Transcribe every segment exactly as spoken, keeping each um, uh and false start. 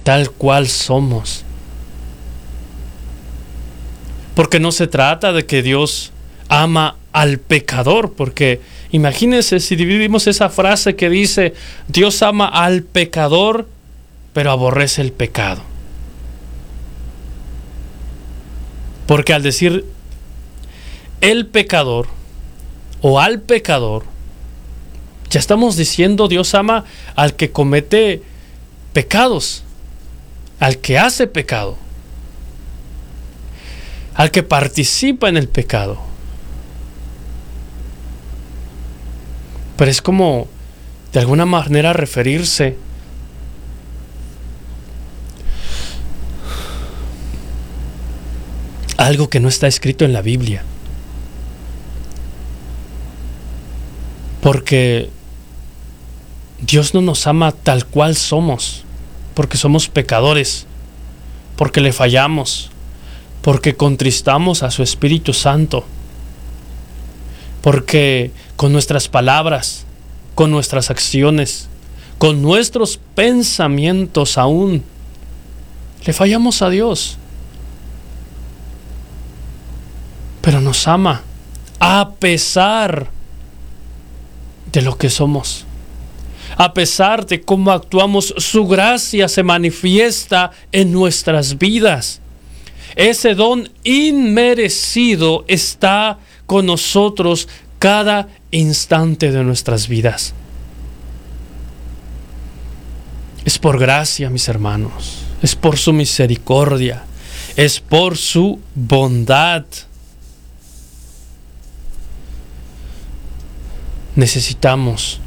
tal cual somos. Porque no se trata de que Dios ama al pecador, porque imagínense si dividimos esa frase que dice Dios ama al pecador, pero aborrece el pecado. Porque al decir el pecador o al pecador, ya estamos diciendo Dios ama al que comete pecados, al que hace pecado, al que participa en el pecado. Pero es como, de alguna manera, referirse a algo que no está escrito en la Biblia. Porque Dios no nos ama tal cual somos, porque somos pecadores, porque le fallamos, porque contristamos a su Espíritu Santo, porque con nuestras palabras, con nuestras acciones, con nuestros pensamientos aún, le fallamos a Dios. Pero nos ama a pesar de lo que somos. A pesar de cómo actuamos, su gracia se manifiesta en nuestras vidas. Ese don inmerecido está con nosotros cada instante de nuestras vidas. Es por gracia, mis hermanos. Es por su misericordia. Es por su bondad. Necesitamos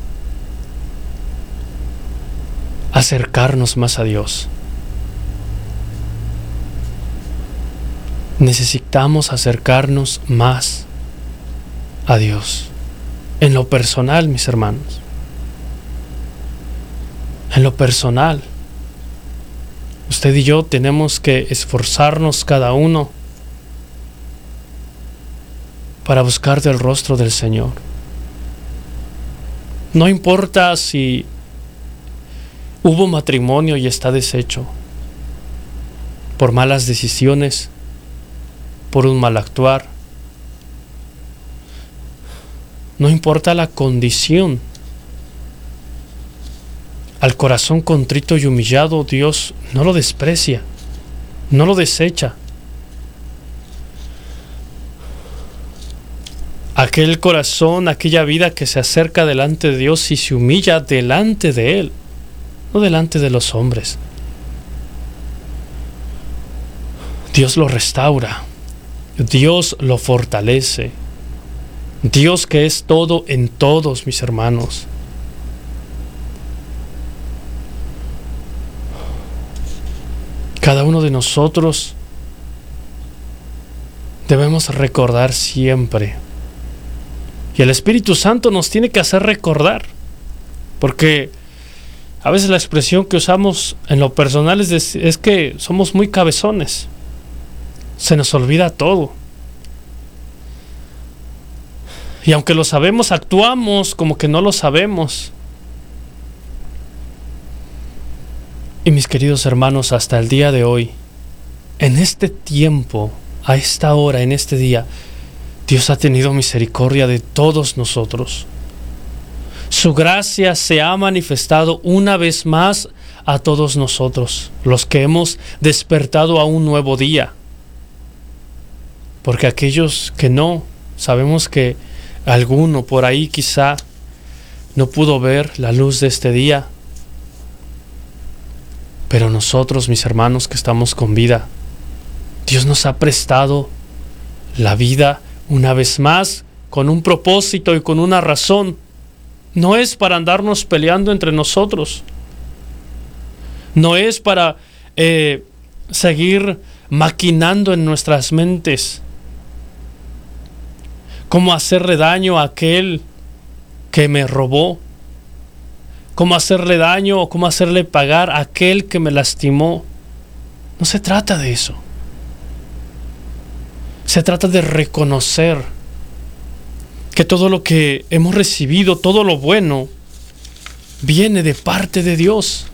acercarnos más a Dios. Necesitamos acercarnos más a Dios. En lo personal, mis hermanos. En lo personal. Usted y yo tenemos que esforzarnos cada uno para buscar del rostro del Señor. No importa si hubo matrimonio y está deshecho por malas decisiones, por un mal actuar. No importa la condición. Al corazón contrito y humillado, Dios no lo desprecia, no lo desecha. Aquel corazón, aquella vida que se acerca delante de Dios y se humilla delante de Él, no delante de los hombres. Dios lo restaura, Dios lo fortalece, Dios que es todo en todos, mis hermanos. Cada uno de nosotros debemos recordar siempre. Y el Espíritu Santo nos tiene que hacer recordar. Porque a veces la expresión que usamos en lo personal es, de, es que somos muy cabezones. Se nos olvida todo. Y aunque lo sabemos, actuamos como que no lo sabemos. Y mis queridos hermanos, hasta el día de hoy, en este tiempo, a esta hora, en este día, Dios ha tenido misericordia de todos nosotros. Su gracia se ha manifestado una vez más a todos nosotros, los que hemos despertado a un nuevo día. Porque aquellos que no, sabemos que alguno por ahí quizá no pudo ver la luz de este día. Pero nosotros, mis hermanos, que estamos con vida, Dios nos ha prestado la vida una vez más, con un propósito y con una razón. No es para andarnos peleando entre nosotros. No es para eh, seguir maquinando en nuestras mentes cómo hacerle daño a aquel que me robó, cómo hacerle daño o cómo hacerle pagar a aquel que me lastimó. No se trata de eso. Se trata de reconocer que todo lo que hemos recibido, todo lo bueno, viene de parte de Dios.